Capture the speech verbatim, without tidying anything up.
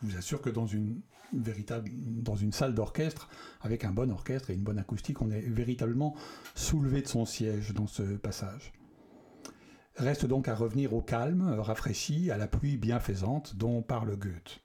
vous assure que dans une, véritable, dans une salle d'orchestre, avec un bon orchestre et une bonne acoustique, on est véritablement soulevé de son siège dans ce passage. Reste donc à revenir au calme, rafraîchi, à la pluie bienfaisante dont parle Goethe.